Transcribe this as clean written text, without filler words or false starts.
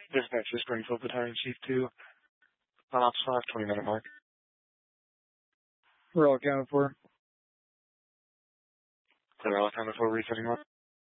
Dispatch to Springfield Battalion Chief 2. On Ops 5, 20-minute mark. We're all accounted for. They're all accounted for, resetting mark.